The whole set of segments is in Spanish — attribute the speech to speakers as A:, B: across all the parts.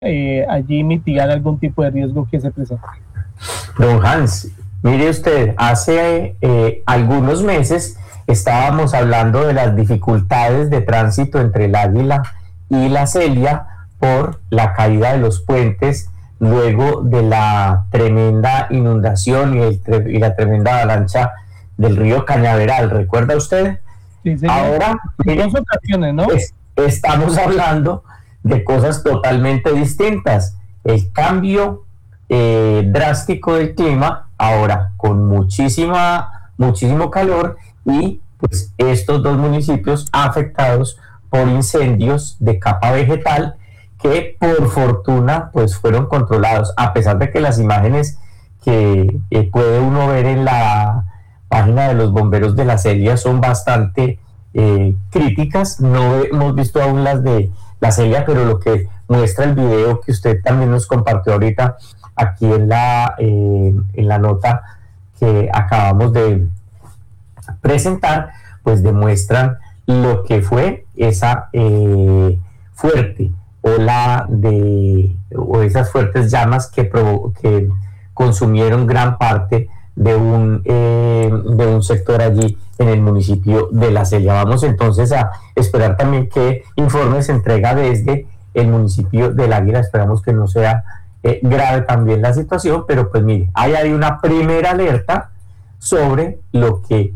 A: allí mitigar algún tipo de riesgo que se presente.
B: Don Hans, mire usted, hace algunos meses estábamos hablando de las dificultades de tránsito entre el Águila y la Celia por la caída de los puentes luego de la tremenda inundación y la tremenda avalancha del río Cañaveral. ¿Recuerda usted?
A: Sí, señor.
B: Ahora,
A: en dos ocasiones, ¿no?
B: Estamos hablando de cosas totalmente distintas. El cambio drástico del clima, ahora con muchísimo calor, y pues estos dos municipios afectados por incendios de capa vegetal que por fortuna pues fueron controlados, a pesar de que las imágenes que puede uno ver en la página de los bomberos de la Celia son bastante críticas. No hemos visto aún las de la Celia, pero lo que muestra el video que usted también nos compartió ahorita aquí en la nota que acabamos de presentar, pues demuestran lo que fue esa fuerte ola o esas fuertes llamas que consumieron gran parte de un sector allí en el municipio de La Celia. Vamos entonces a esperar también qué informe se entrega desde el municipio del Águila. Esperamos que no sea grave también la situación, pero pues mire, hay una primera alerta sobre lo que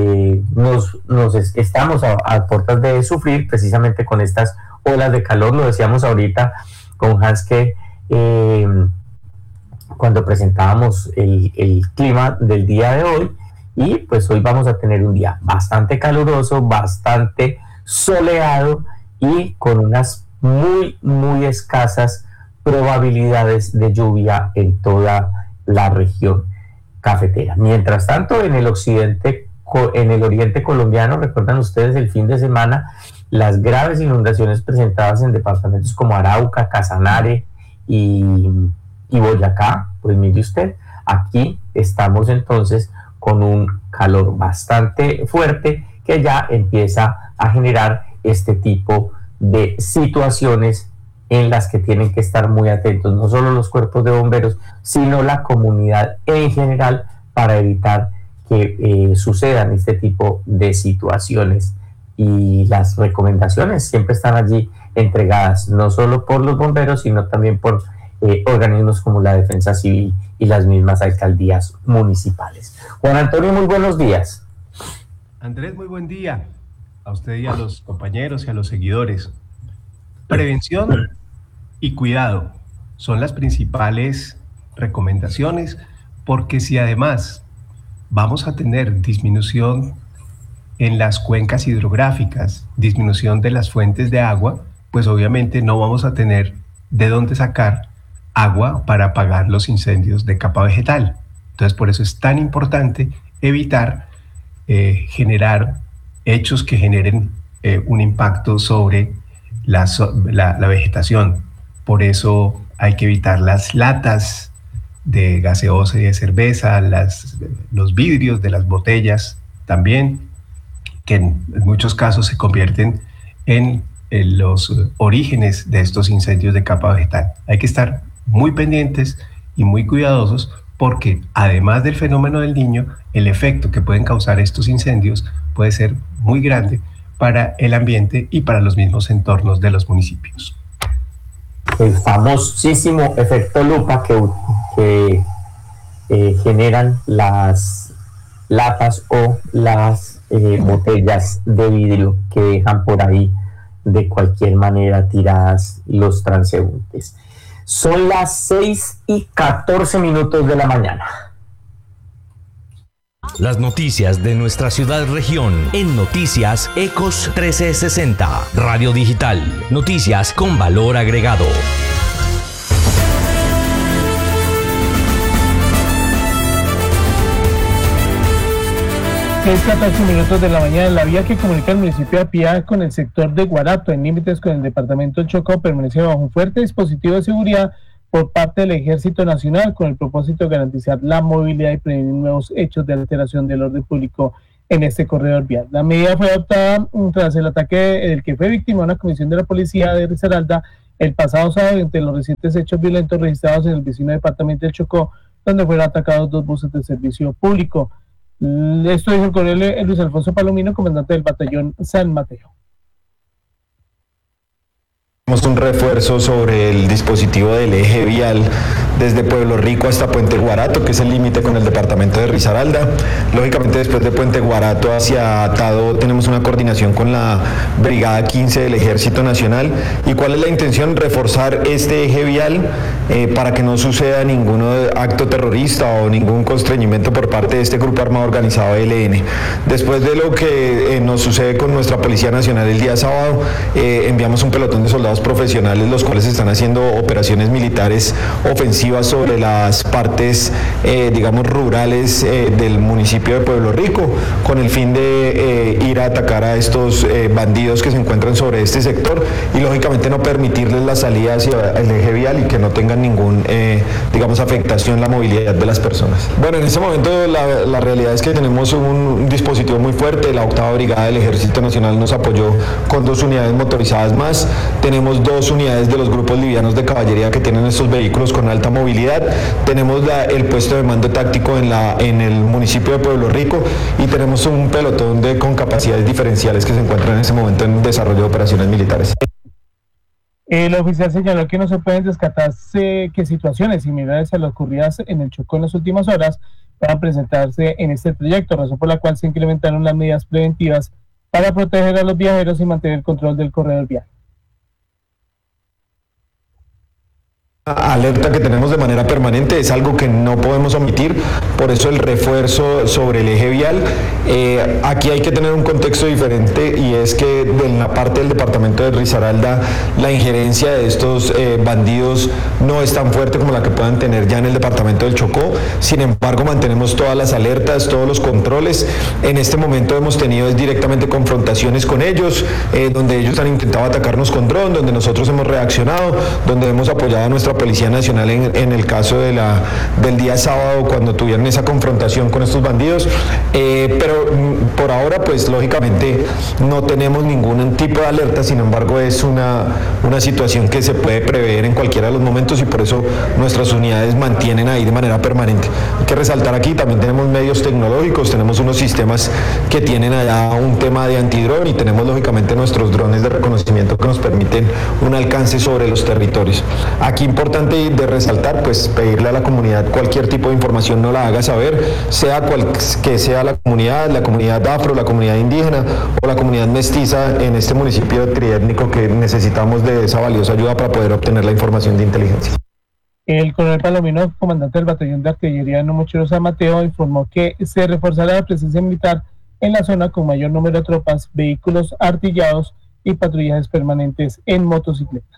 B: estamos a puertas de sufrir precisamente con estas olas de calor. Lo decíamos ahorita con Hans que cuando presentábamos el clima del día de hoy, y pues hoy vamos a tener un día bastante caluroso, bastante soleado y con unas muy escasas probabilidades de lluvia en toda la región cafetera. Mientras tanto, en el oriente colombiano, recuerdan ustedes el fin de semana las graves inundaciones presentadas en departamentos como Arauca, Casanare y Boyacá. Pues mire usted, aquí estamos entonces con un calor bastante fuerte que ya empieza a generar este tipo de situaciones en las que tienen que estar muy atentos, no solo los cuerpos de bomberos, sino la comunidad en general, para evitar que sucedan este tipo de situaciones. Y las recomendaciones siempre están allí entregadas, no solo por los bomberos, sino también por organismos como la Defensa Civil y las mismas alcaldías municipales. Juan Antonio, muy buenos días.
C: Andrés, muy buen día a usted y a los compañeros y a los seguidores. Prevención y cuidado son las principales recomendaciones, porque si además vamos a tener disminución en las cuencas hidrográficas, disminución de las fuentes de agua, pues obviamente no vamos a tener de dónde sacar agua para apagar los incendios de capa vegetal. Entonces, por eso es tan importante evitar generar hechos que generen un impacto sobre la vegetación. Por eso hay que evitar las latas de gaseosa y de cerveza, los vidrios de las botellas también, que en muchos casos se convierten en los orígenes de estos incendios de capa vegetal. Hay que estar muy pendientes y muy cuidadosos, porque además del fenómeno del Niño, el efecto que pueden causar estos incendios puede ser muy grande para el ambiente y para los mismos entornos de los municipios.
B: El famosísimo efecto lupa que generan las latas o las botellas de vidrio que dejan por ahí de cualquier manera tiradas los transeúntes. Son las 6:14 de la mañana.
D: Las noticias de nuestra ciudad región en Noticias Ecos 1360, Radio Digital, noticias con valor agregado.
A: 6:14 de la mañana. La vía que comunica el municipio de Apia con el sector de Guarato, en límites con el departamento del Chocó, permanece bajo un fuerte dispositivo de seguridad por parte del Ejército Nacional, con el propósito de garantizar la movilidad y prevenir nuevos hechos de alteración del orden público en este corredor vial. La medida fue adoptada tras el ataque del que fue víctima una comisión de la policía de Risaralda el pasado sábado entre los recientes hechos violentos registrados en el vecino departamento del Chocó, donde fueron atacados 2 buses de servicio público. Esto dijo el coronel Luis Alfonso Palomino, comandante del batallón San Mateo.
E: Tenemos un refuerzo sobre el dispositivo del eje vial desde Pueblo Rico hasta Puente Guarato, que es el límite con el departamento de Risaralda. Lógicamente, después de Puente Guarato hacia Tado tenemos una coordinación con la Brigada 15 del Ejército Nacional. ¿Y cuál es la intención? Reforzar este eje vial para que no suceda ningún acto terrorista o ningún constreñimiento por parte de este grupo armado organizado ELN. Después de lo que nos sucede con nuestra Policía Nacional el día sábado, enviamos un pelotón de soldados profesionales, los cuales están haciendo operaciones militares ofensivas sobre las partes, digamos, rurales del municipio de Pueblo Rico, con el fin de ir a atacar a estos bandidos que se encuentran sobre este sector y lógicamente no permitirles la salida hacia el eje vial y que no tengan ningún, digamos, afectación en la movilidad de las personas. Bueno, en este momento la realidad es que tenemos un dispositivo muy fuerte. La 8ª Brigada del Ejército Nacional nos apoyó con 2 unidades motorizadas más. Tenemos 2 unidades de los grupos livianos de caballería que tienen estos vehículos con alta movilidad. Tenemos el puesto de mando táctico en el municipio de Pueblo Rico y tenemos un pelotón con capacidades diferenciales que se encuentran en este momento en desarrollo de operaciones militares.
A: El oficial señaló que no se pueden descartarse que situaciones similares a las ocurridas en el Chocó en las últimas horas puedan presentarse en este proyecto, razón por la cual se implementaron las medidas preventivas para proteger a los viajeros y mantener el control del corredor vial.
E: Alerta que tenemos de manera permanente, es algo que no podemos omitir, por eso el refuerzo sobre el eje vial. Aquí hay que tener un contexto diferente y es que en la parte del departamento de Risaralda la injerencia de estos bandidos no es tan fuerte como la que puedan tener ya en el departamento del Chocó. Sin embargo, mantenemos todas las alertas, todos los controles. En este momento hemos tenido directamente confrontaciones con ellos, donde ellos han intentado atacarnos con dron, donde nosotros hemos reaccionado, donde hemos apoyado a nuestra Policía Nacional en el caso del día sábado cuando tuvieron esa confrontación con estos bandidos, pero por ahora pues lógicamente no tenemos ningún tipo de alerta. Sin embargo, es una situación que se puede prever en cualquiera de los momentos y por eso nuestras unidades mantienen ahí de manera permanente. Hay que resaltar aquí, también tenemos medios tecnológicos, tenemos unos sistemas que tienen allá un tema de antidrón y tenemos lógicamente nuestros drones de reconocimiento que nos permiten un alcance sobre los territorios. Aquí importante de resaltar, pues pedirle a la comunidad cualquier tipo de información no la haga saber, sea cual que sea la comunidad afro, la comunidad indígena o la comunidad mestiza en este municipio triétnico, que necesitamos de esa valiosa ayuda para poder obtener la información de inteligencia.
A: El coronel Palomino, comandante del batallón de artillería No Mochero San Mateo, informó que se reforzará la presencia militar en la zona con mayor número de tropas, vehículos artillados y patrullajes permanentes en motocicleta.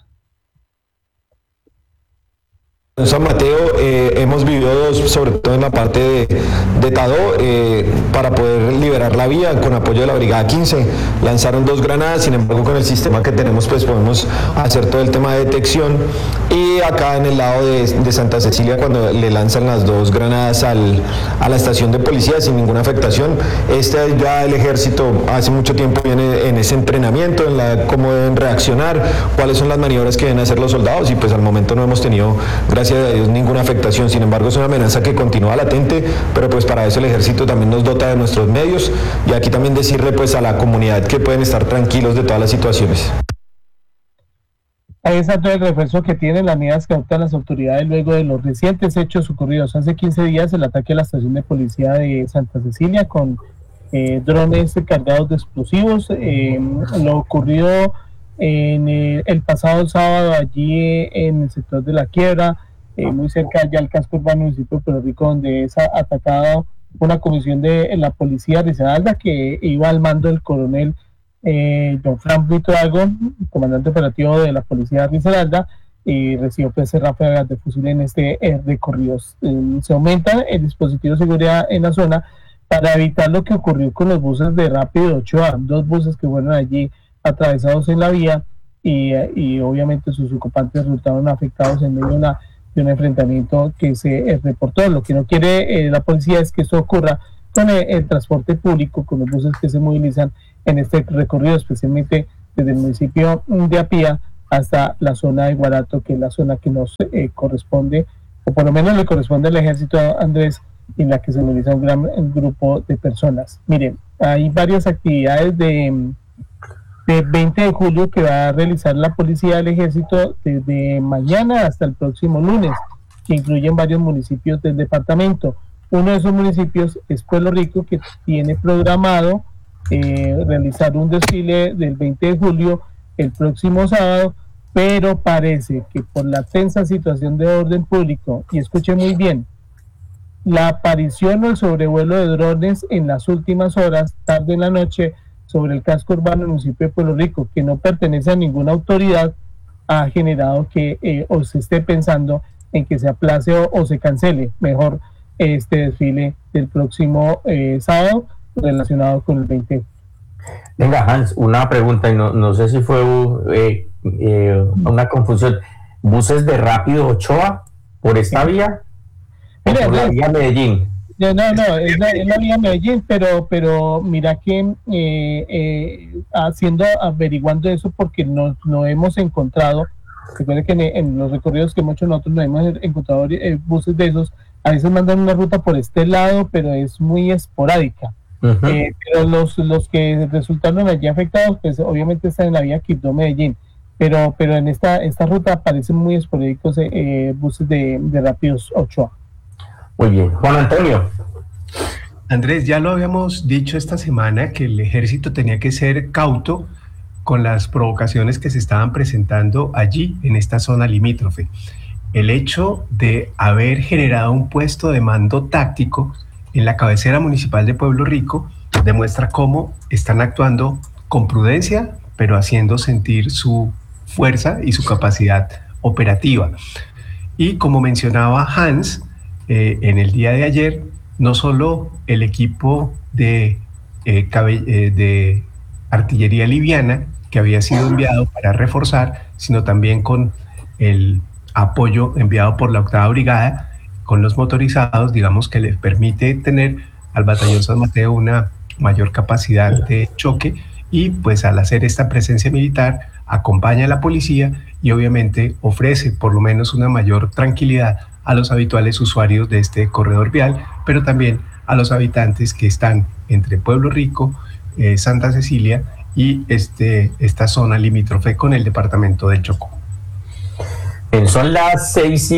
E: En San Mateo hemos vivido sobre todo en la parte de Tadó, para poder liberar la vía con apoyo de la Brigada 15. Lanzaron 2 granadas, sin embargo con el sistema que tenemos pues podemos hacer todo el tema de detección. Y acá en el lado de Santa Cecilia, cuando le lanzan las 2 granadas a la estación de policía sin ninguna afectación, ya el ejército hace mucho tiempo viene en ese entrenamiento, en cómo deben reaccionar, cuáles son las maniobras que deben hacer los soldados y pues al momento no hemos tenido, gracias a Dios, ninguna afectación. Sin embargo, es una amenaza que continúa latente, pero pues para eso el ejército también nos dota de nuestros medios y aquí también decirle pues a la comunidad que pueden estar tranquilos de todas las situaciones.
A: Ahí está todo el refuerzo que tienen las medidas que adoptan las autoridades luego de los recientes hechos ocurridos hace 15 días, el ataque a la estación de policía de Santa Cecilia con drones cargados de explosivos, lo ocurrido en el pasado sábado allí en el sector de La Quiebra, muy cerca ya al casco urbano del municipio de Puerto Rico, donde es atacado una comisión de la policía de Risaralda que iba al mando del coronel John Frank Buitrago, comandante operativo de la policía de Risaralda, y recibió pues ráfagas de fusil en este recorrido. Se aumenta el dispositivo de seguridad en la zona para evitar lo que ocurrió con los buses de Rápido Ochoa, 2 buses que fueron allí atravesados en la vía y obviamente sus ocupantes resultaron afectados en medio de un enfrentamiento que se reportó. Lo que no quiere la policía es que esto ocurra con el transporte público, con los buses que se movilizan en este recorrido, especialmente desde el municipio de Apía hasta la zona de Guarato, que es la zona que nos corresponde, o por lo menos le corresponde al ejército, Andrés, en la que se moviliza un gran grupo de personas. Miren, hay varias actividades de 20 de julio que va a realizar la policía del ejército desde mañana hasta el próximo lunes, que incluyen varios municipios del departamento. Uno de esos municipios es Pueblo Rico, que tiene programado realizar un desfile del 20 de julio el próximo sábado, pero parece que por la tensa situación de orden público, y escuche muy bien, la aparición o el sobrevuelo de drones en las últimas horas, tarde en la noche, sobre el casco urbano del municipio de Pueblo Rico, que no pertenece a ninguna autoridad, ha generado que o se esté pensando en que se aplace o se cancele mejor este desfile del próximo sábado relacionado con el 20.
B: Venga, Hans, una pregunta, y no sé si fue una confusión. ¿Buses de Rápido Ochoa por esta vía?
A: Mira,
B: por la vía Medellín.
A: No, es la vía Medellín, pero mira que averiguando eso, porque no hemos encontrado, recuerden que en los recorridos que hemos hecho nosotros no hemos encontrado buses de esos, a veces mandan una ruta por este lado, pero es muy esporádica. Pero los que resultaron allí afectados, pues obviamente están en la vía Quibdó Medellín, pero en esta ruta aparecen muy esporádicos buses de Rápidos Ochoa.
B: Muy bien. Juan Antonio.
C: Andrés, ya lo habíamos dicho esta semana que el ejército tenía que ser cauto con las provocaciones que se estaban presentando allí en esta zona limítrofe. El hecho de haber generado un puesto de mando táctico en la cabecera municipal de Pueblo Rico demuestra cómo están actuando con prudencia, pero haciendo sentir su fuerza y su capacidad operativa. Y como mencionaba Hans, en el día de ayer, no solo el equipo de artillería liviana que había sido enviado para reforzar, sino también con el apoyo enviado por la 8ª Brigada, con los motorizados, digamos que les permite tener al batallón San Mateo una mayor capacidad de choque, y pues al hacer esta presencia militar acompaña a la policía y obviamente ofrece por lo menos una mayor tranquilidad a los habituales usuarios de este corredor vial, pero también a los habitantes que están entre Pueblo Rico, Santa Cecilia y esta zona limítrofe con el departamento del Chocó.
B: Son las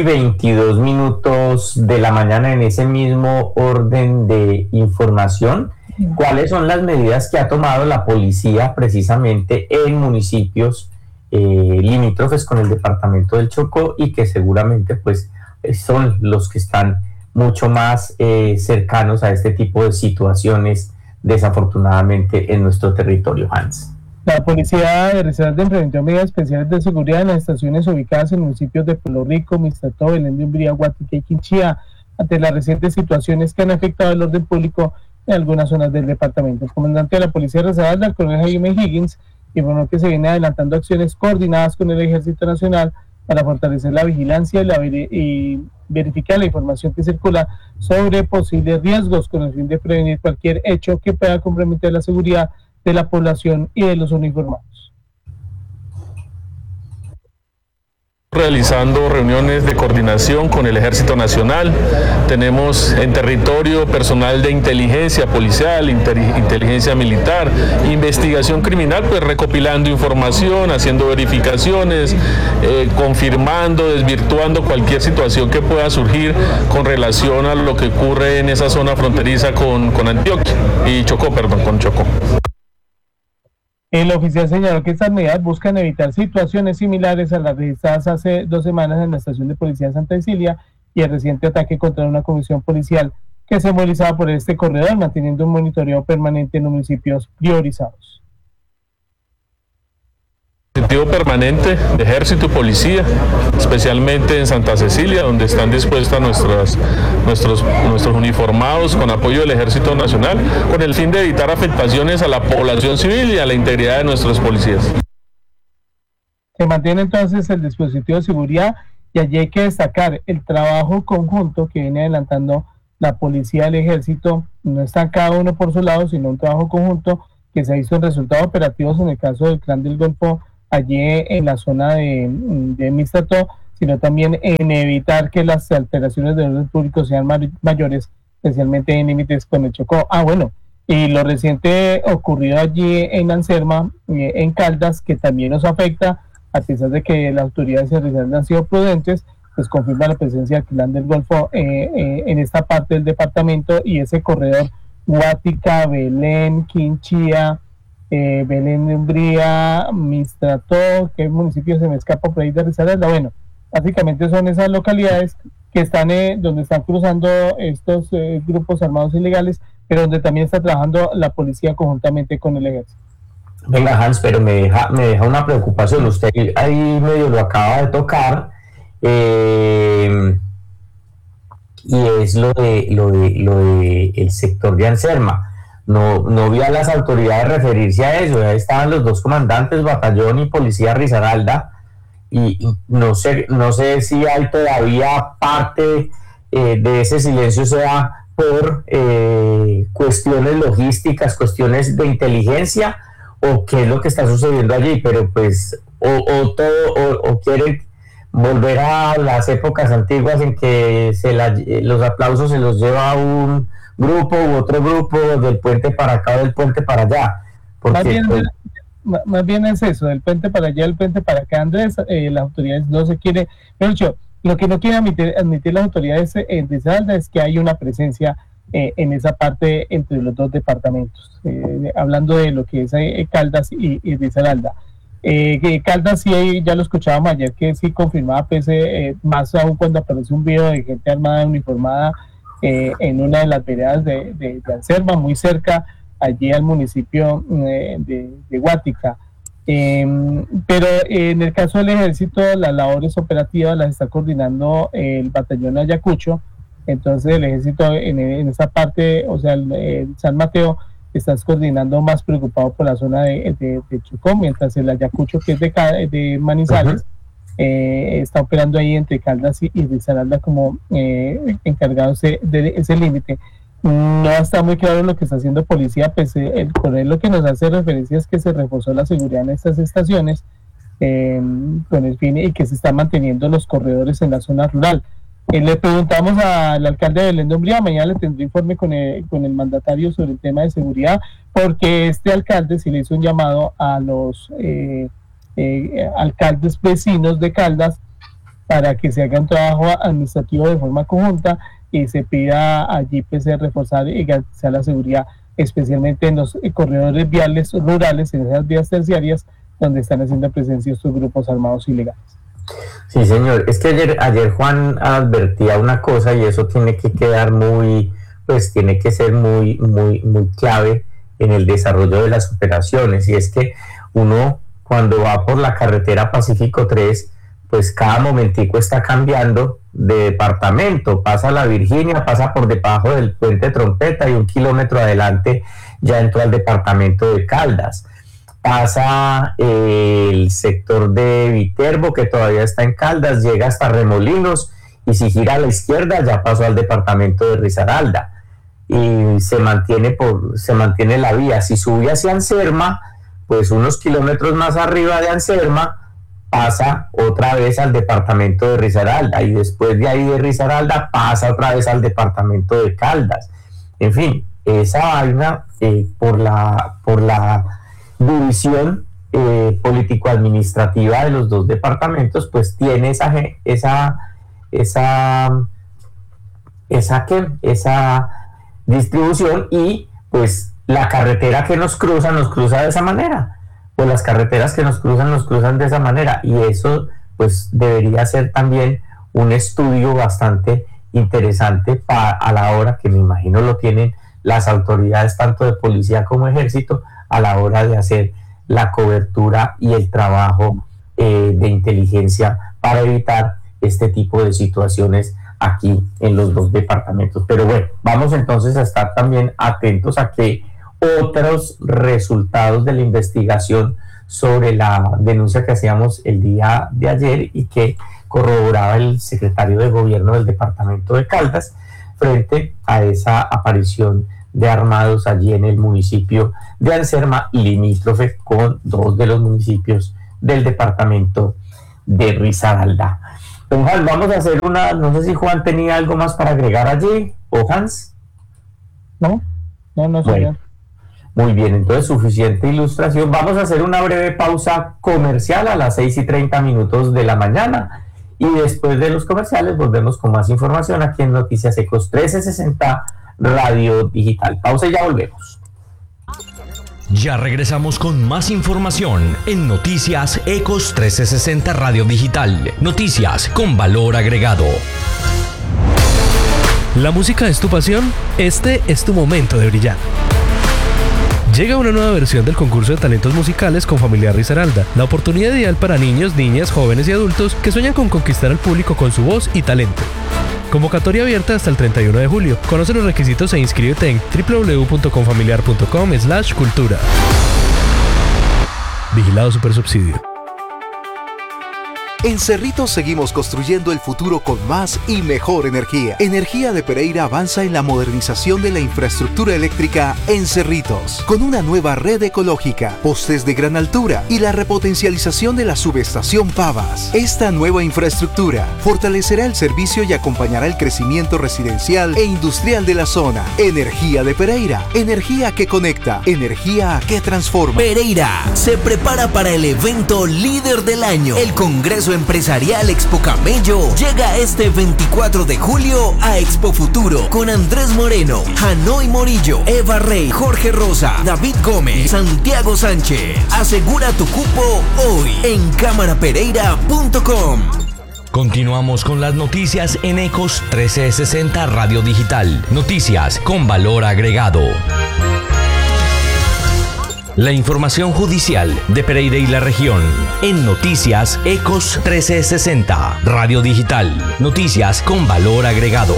B: 6:22 de la mañana. En ese mismo orden de información, ¿cuáles son las medidas que ha tomado la policía precisamente en municipios limítrofes con el departamento del Chocó y que seguramente pues son los que están mucho más cercanos a este tipo de situaciones, desafortunadamente, en nuestro territorio, Hans?
A: La policía de Risaralda implementó medidas especiales de seguridad en las estaciones ubicadas en municipios de Pueblo Rico, Mistató, Belén de Umbría, Guatica y Quinchía, ante las recientes situaciones que han afectado el orden público en algunas zonas del departamento. El comandante de la policía de Risaralda, el coronel Jaime Higgins, informó que se viene adelantando acciones coordinadas con el Ejército Nacional para fortalecer la vigilancia y verificar la información que circula sobre posibles riesgos con el fin de prevenir cualquier hecho que pueda comprometer la seguridad de la población y de los uniformados.
F: Realizando reuniones de coordinación con el Ejército Nacional, tenemos en territorio personal de inteligencia policial, inteligencia militar, investigación criminal, pues recopilando información, haciendo verificaciones, confirmando, desvirtuando cualquier situación que pueda surgir con relación a lo que ocurre en esa zona fronteriza con Antioquia y Chocó, con Chocó.
A: El oficial señaló que estas medidas buscan evitar situaciones similares a las registradas hace 2 semanas en la estación de policía de Santa Cecilia y el reciente ataque contra una comisión policial que se movilizaba por este corredor, manteniendo un monitoreo permanente en los municipios priorizados.
F: Sentido permanente de ejército y policía, especialmente en Santa Cecilia, donde están dispuestas nuestros uniformados con apoyo del Ejército Nacional, con el fin de evitar afectaciones a la población civil y a la integridad de nuestros policías.
A: Se mantiene entonces el dispositivo de seguridad y allí hay que destacar el trabajo conjunto que viene adelantando la policía del ejército. No están cada uno por su lado, sino un trabajo conjunto que se hizo en resultados operativos en el caso del Clan del Golfo allí en la zona de Mixtató, sino también en evitar que las alteraciones de orden público sean mayores, especialmente en límites con el Chocó. Bueno, y lo reciente ocurrido allí en Anserma, en Caldas, que también nos afecta, a pesar de que las autoridades de Risaralda han sido prudentes, pues confirma la presencia del Clan del Golfo en esta parte del departamento, y ese corredor Guática, Belén, Quinchía, Belén de Umbría, Mixtató, ¿qué municipio se me escapa por ahí de Risaralda? Bueno, básicamente son esas localidades que están donde están cruzando estos grupos armados ilegales, pero donde también está trabajando la policía conjuntamente con el ejército.
B: Venga, Hans, pero me deja una preocupación. Usted ahí medio lo acaba de tocar, y es lo de el sector de Anserma. No vi a las autoridades referirse a eso. Ahí estaban los dos comandantes, batallón y policía Risaralda, y no sé si hay todavía parte de ese silencio sea por cuestiones logísticas, cuestiones de inteligencia, o qué es lo que está sucediendo allí, pero pues o quieren volver a las épocas antiguas en que los aplausos se los lleva un grupo u otro grupo, del puente para acá o del puente para allá. Porque,
A: más bien es eso, del puente para allá, del puente para acá, Andrés. Las autoridades no se quieren, pero lo que no quieren admitir las autoridades en Risaralda es que hay una presencia en esa parte entre los dos departamentos, hablando de lo que es Caldas y Risaralda. Caldas sí, ya lo escuchábamos ayer, que sí confirmaba, pues, más aún cuando aparece un video de gente armada uniformada en una de las veredas de Anserma, muy cerca allí al municipio de Guática. Pero en el caso del ejército, las labores operativas las está coordinando el batallón Ayacucho. Entonces el ejército en esa parte, o sea, el San Mateo, está coordinando más preocupado por la zona de Chocó, mientras el Ayacucho, que es de Manizales, está operando ahí entre Caldas y Risaralda como encargados de ese límite. No está muy claro lo que está haciendo policía, pues el coronel lo que nos hace referencia es que se reforzó la seguridad en estas estaciones con el fin, y que se están manteniendo los corredores en la zona rural. Le preguntamos al alcalde de Belén de Umbría, mañana le tendré informe con el mandatario sobre el tema de seguridad, porque este alcalde sí le hizo un llamado a los alcaldes vecinos de Caldas para que se haga un trabajo administrativo de forma conjunta y se pida allí, pues, reforzar y garantizar la seguridad, especialmente en los corredores viales rurales, en esas vías terciarias donde están haciendo presencia estos grupos armados ilegales.
B: Sí, señor. Es que ayer Juan advertía una cosa, y eso tiene que quedar tiene que ser muy clave en el desarrollo de las operaciones, y es que uno, cuando va por la carretera Pacífico 3, pues cada momentico está cambiando de departamento, pasa la Virginia, pasa por debajo del puente Trompeta, y 1 kilómetro adelante ya entró al departamento de Caldas. Pasa el sector de Viterbo, que todavía está en Caldas, llega hasta Remolinos, y si gira a la izquierda ya pasó al departamento de Risaralda, y se mantiene la vía. Si sube hacia Anserma, pues unos kilómetros más arriba de Anserma pasa otra vez al departamento de Risaralda, y después de ahí de Risaralda pasa otra vez al departamento de Caldas. En fin, esa vaina por la división político-administrativa de los dos departamentos, pues tiene esa distribución, y pues la carretera que nos cruza de esa manera, o las carreteras que nos cruzan de esa manera, y eso pues debería ser también un estudio bastante interesante a la hora, que me imagino lo tienen las autoridades tanto de policía como ejército, a la hora de hacer la cobertura y el trabajo de inteligencia para evitar este tipo de situaciones aquí en los dos departamentos. Pero bueno, vamos entonces a estar también atentos a que otros resultados de la investigación sobre la denuncia que hacíamos el día de ayer y que corroboraba el secretario de gobierno del departamento de Caldas frente a esa aparición de armados allí en el municipio de Anserma, limítrofe con dos de los municipios del departamento de Risaralda. Don Juan, vamos a hacer no sé si Juan tenía algo más para agregar allí, o Hans.
A: No, señor.
B: Bueno, muy bien, entonces suficiente ilustración. Vamos a hacer una breve pausa comercial a las 6:30 de la mañana y después de los comerciales volvemos con más información aquí en Noticias Ecos 1360 Radio Digital. Pausa y ya volvemos.
D: Ya regresamos con más información en Noticias Ecos 1360 Radio Digital. Noticias con valor agregado.
G: ¿La música es tu pasión? Este es tu momento de brillar. Llega una nueva versión del concurso de talentos musicales con Familiar Risaralda, la oportunidad ideal para niños, niñas, jóvenes y adultos que sueñan con conquistar al público con su voz y talento. Convocatoria abierta hasta el 31 de julio. Conoce los requisitos e inscríbete en www.confamiliar.com/cultura. Vigilado Supersubsidio.
H: En Cerritos seguimos construyendo el futuro con más y mejor energía. Energía de Pereira avanza en la modernización de la infraestructura eléctrica en Cerritos, con una nueva red ecológica, postes de gran altura y la repotencialización de la subestación Pavas. Esta nueva infraestructura fortalecerá el servicio y acompañará el crecimiento residencial e industrial de la zona. Energía de Pereira, energía que conecta, energía que transforma.
I: Pereira se prepara para el evento líder del año, el Congreso Empresarial Expo Camello. Llega este 24 de julio a Expo Futuro con Andrés Moreno, Hanoi Morillo, Eva Rey, Jorge Rosa, David Gómez, Santiago Sánchez. Asegura tu cupo hoy en camarapereira.com.
D: Continuamos con las noticias en Ecos 1360 Radio Digital. Noticias con valor agregado. La información judicial de Pereira y la región en Noticias Ecos 1360 Radio Digital. Noticias con valor agregado.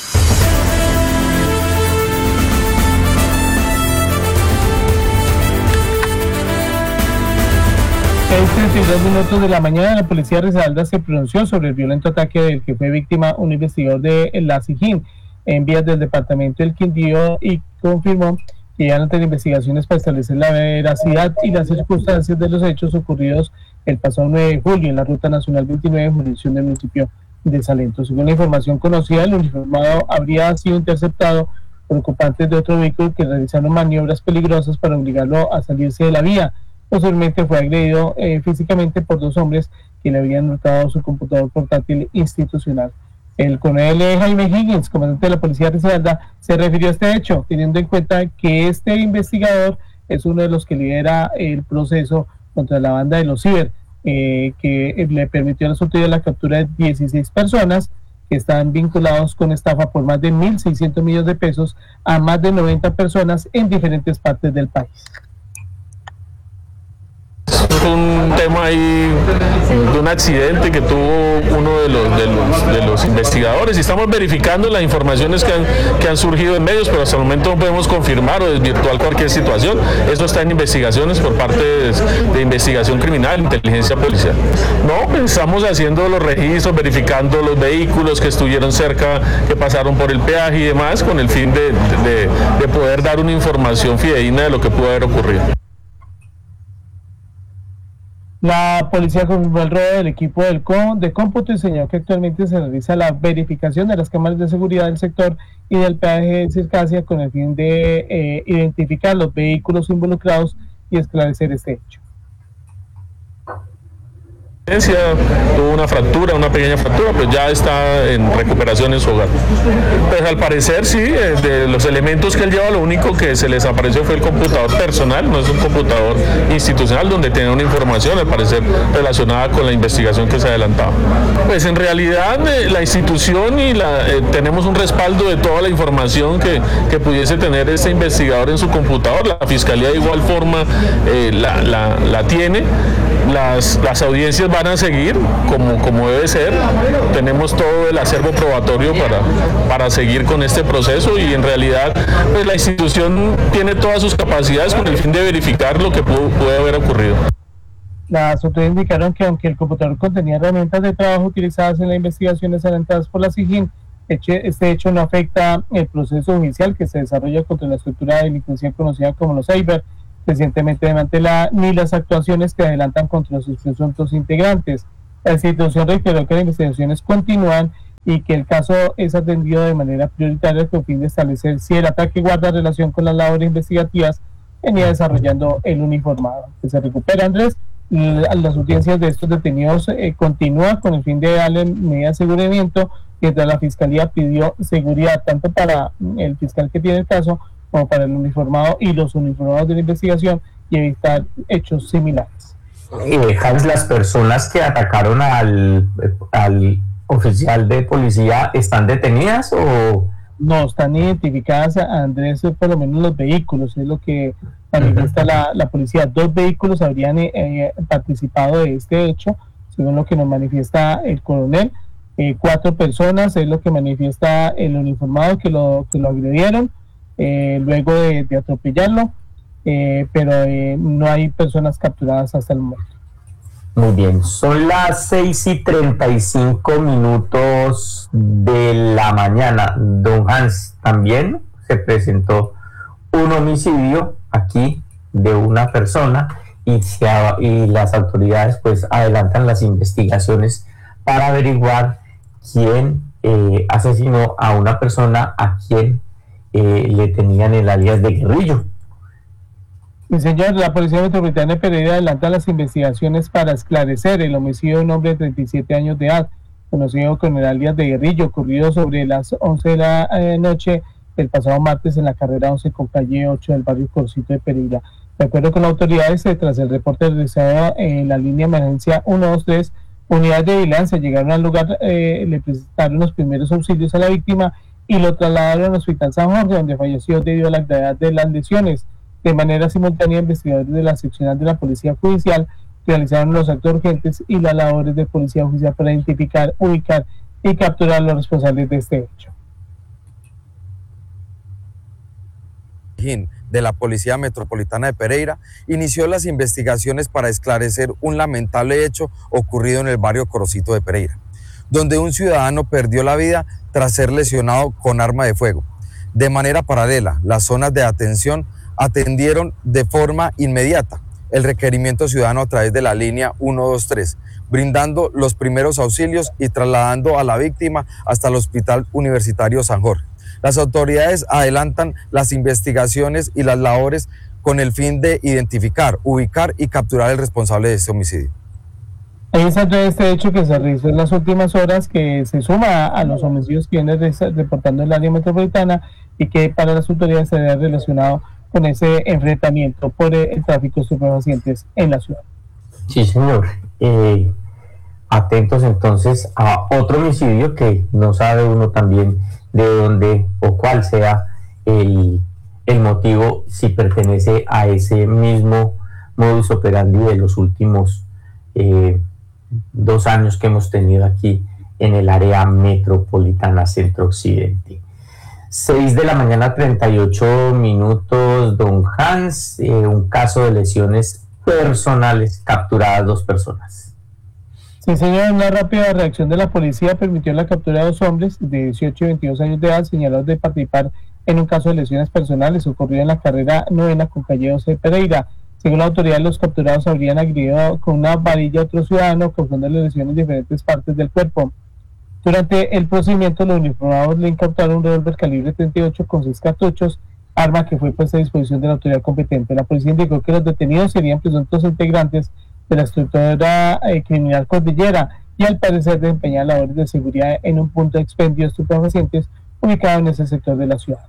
A: A 6:32 de la mañana, la policía de Risaralda se pronunció sobre el violento ataque del que fue víctima un investigador de la SIJIN en vías del departamento del Quindío y confirmó que ya no tiene investigaciones para establecer la veracidad y las circunstancias de los hechos ocurridos el pasado 9 de julio en la Ruta Nacional 29 de jurisdicción del municipio de Salento. Según la información conocida, el uniformado habría sido interceptado por ocupantes de otro vehículo que realizaron maniobras peligrosas para obligarlo a salirse de la vía. Posteriormente fue agredido físicamente por dos hombres que le habían hurtado su computador portátil institucional. El coronel Jaime Higgins, comandante de la policía de Risaralda, se refirió a este hecho, teniendo en cuenta que este investigador es uno de los que lidera el proceso contra la banda de los ciber, que le permitió a las autoridades la captura de 16 personas que están vinculados con estafa por más de 1.600 millones de pesos a más de 90 personas en diferentes partes del país.
F: Es un tema ahí de un accidente que tuvo uno de los investigadores y estamos verificando las informaciones que han surgido en medios, pero hasta el momento no podemos confirmar o desvirtuar cualquier situación. Eso está en investigaciones por parte de investigación criminal, inteligencia policial. No, estamos haciendo los registros, verificando los vehículos que estuvieron cerca, que pasaron por el peaje y demás, con el fin de poder dar una información fidedigna de lo que pudo haber ocurrido.
A: La policía confirmó el robo del equipo de cómputo y señaló que actualmente se realiza la verificación de las cámaras de seguridad del sector y del peaje de Circasia con el fin de identificar los vehículos involucrados y esclarecer este hecho.
F: Tuvo una pequeña fractura, pues ya está en recuperación en su hogar. Pues al parecer sí, de los elementos que él lleva, lo único que se les apareció fue el computador personal, no es un computador institucional donde tenía una información, al parecer relacionada con la investigación que se adelantaba. Pues en realidad la institución y tenemos un respaldo de toda la información que pudiese tener este investigador en su computador. La fiscalía de igual forma la tiene. Las audiencias van a seguir como debe ser. Tenemos todo el acervo probatorio para seguir con este proceso y en realidad pues la institución tiene todas sus capacidades con el fin de verificar lo que puede haber ocurrido.
A: Las autoridades indicaron que aunque el computador contenía herramientas de trabajo utilizadas en las investigaciones adelantadas por la SIJIN, este hecho no afecta el proceso judicial que se desarrolla contra la estructura delincuencial conocida como los cyber, recientemente desmantelada, ni las actuaciones que adelantan contra sus presuntos integrantes. La institución reiteró que las investigaciones continúan y que el caso es atendido de manera prioritaria con el fin de establecer si el ataque guarda relación con las labores investigativas que venía desarrollando el uniformado. Que se recupera, Andrés. Las audiencias de estos detenidos continúan con el fin de darle medidas de aseguramiento, mientras la Fiscalía pidió seguridad tanto para el fiscal que tiene el caso como para el uniformado y los uniformados de la investigación y evitar hechos similares.
B: Hans, ¿las personas que atacaron al oficial de policía están detenidas o...?
A: No, están identificadas, Andrés, por lo menos los vehículos, es lo que manifiesta la policía. 2 vehículos habrían participado de este hecho, según lo que nos manifiesta el coronel. 4 personas es lo que manifiesta el uniformado que lo agredieron luego de atropellarlo, pero no hay personas capturadas hasta el momento.
B: Muy bien, son las 6:35 de la mañana. Don Hans, también se presentó un homicidio aquí de una persona y las autoridades pues adelantan las investigaciones para averiguar quién asesinó a una persona a quien le tenían el alias de Guerrillo.
A: Sí, señor, la Policía Metropolitana de Pereira adelanta las investigaciones para esclarecer el homicidio de un hombre de 37 años de edad, conocido con el alias de Guerrillo, ocurrido sobre las 11 de la noche del pasado martes en la carrera 11 con calle 8 del barrio Corcito de Pereira. De acuerdo con las autoridades, tras el reporte realizado en la línea de emergencia 123, unidades de vigilancia llegaron al lugar, le prestaron los primeros auxilios a la víctima y lo trasladaron al Hospital San Jorge, donde falleció debido a la gravedad de las lesiones. De manera simultánea, investigadores de la seccional de la Policía Judicial realizaron los actos urgentes y las labores de Policía Judicial para identificar, ubicar y capturar a los responsables de este hecho.
J: De la Policía Metropolitana de Pereira inició las investigaciones para esclarecer un lamentable hecho ocurrido en el barrio Corocito de Pereira, donde un ciudadano perdió la vida tras ser lesionado con arma de fuego. De manera paralela, las zonas de atención atendieron de forma inmediata el requerimiento ciudadano a través de la línea 123, brindando los primeros auxilios y trasladando a la víctima hasta el Hospital Universitario San Jorge. Las autoridades adelantan las investigaciones y las labores con el fin de identificar, ubicar y capturar al responsable de este homicidio.
A: Es este hecho que se realizó en las últimas horas, que se suma a los homicidios que viene reportando el área metropolitana y que para las autoridades se ha relacionado con ese enfrentamiento por el tráfico de estupefacientes en la ciudad.
B: Sí, señor. Atentos entonces a otro homicidio que no sabe uno también de dónde o cuál sea el motivo, si pertenece a ese mismo modus operandi de los últimos 2 años que hemos tenido aquí en el área metropolitana centro-occidente. 6 de la mañana, 38 minutos, don Hans. Un caso de lesiones personales, capturadas 2 personas.
A: Sí, señor, una rápida reacción de la policía permitió la captura de 2 hombres de 18 y 22 años de edad señalados de participar en un caso de lesiones personales ocurrido en la carrera 9 con calle 12 de Pereira. Según la autoridad, los capturados habrían agredido con una varilla a otro ciudadano, causándole lesiones en diferentes partes del cuerpo. Durante el procedimiento, los uniformados le incautaron un revólver calibre 38 con 6 cartuchos, arma que fue puesta a disposición de la autoridad competente. La policía indicó que los detenidos serían presuntos integrantes de la estructura criminal Cordillera y al parecer desempeñaban labores de seguridad en un punto de expendio de estupefacientes ubicado en ese sector de la ciudad.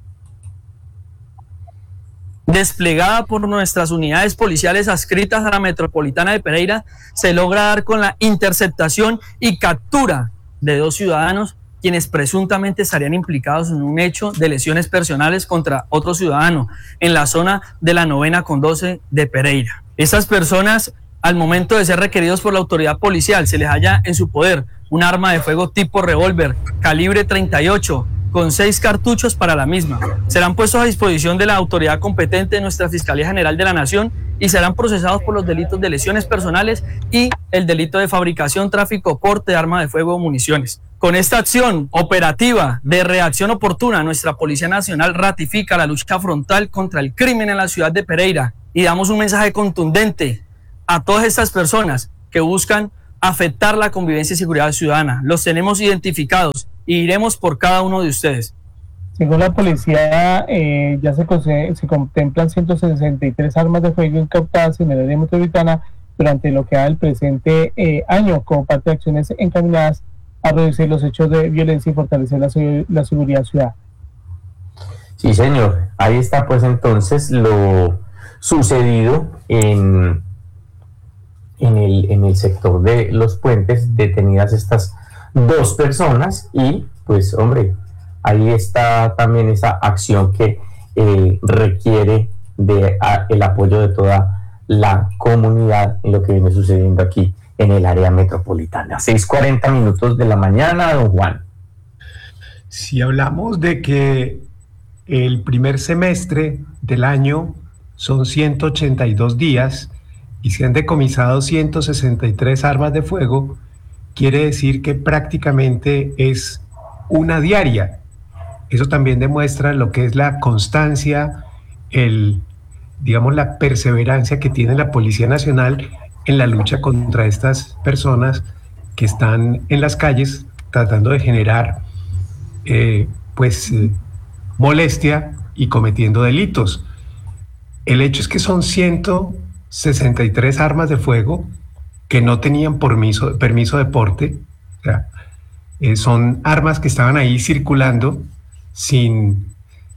K: Desplegada por nuestras unidades policiales adscritas a la Metropolitana de Pereira, se logra dar con la interceptación y captura de 2 ciudadanos quienes presuntamente estarían implicados en un hecho de lesiones personales contra otro ciudadano en la zona de la 9 con 12 de Pereira. Estas personas, al momento de ser requeridos por la autoridad policial, se les halla en su poder un arma de fuego tipo revólver calibre 38 con 6 cartuchos para la misma. Serán puestos a disposición de la autoridad competente de nuestra Fiscalía General de la Nación y serán procesados por los delitos de lesiones personales y el delito de fabricación, tráfico, porte de arma de fuego o municiones. Con esta acción operativa de reacción oportuna, nuestra Policía Nacional ratifica la lucha frontal contra el crimen en la ciudad de Pereira y damos un mensaje contundente a todas estas personas que buscan afectar la convivencia y seguridad ciudadana. Los tenemos identificados y iremos por cada uno de ustedes.
A: Según la policía, ya se contemplan 163 armas de fuego incautadas en el área metropolitana durante lo que va del presente año, como parte de acciones encaminadas a reducir los hechos de violencia y fortalecer la seguridad ciudadana.
B: Sí, señor. Ahí está, pues, entonces, lo sucedido en el sector de los puentes, detenidas estas 2 personas y, pues, hombre, ahí está también esa acción que requiere el apoyo de toda la comunidad en lo que viene sucediendo aquí en el área metropolitana. 6:40 minutos de la mañana, don Juan.
C: Si hablamos de que el primer semestre del año son 182 días y se han decomisado 163 armas de fuego, quiere decir que prácticamente es una diaria. Eso también demuestra lo que es la constancia, la perseverancia que tiene la Policía Nacional en la lucha contra estas personas que están en las calles tratando de generar molestia y cometiendo delitos. El hecho es que son 163 armas de fuego que no tenían permiso de porte. O sea, son armas que estaban ahí circulando sin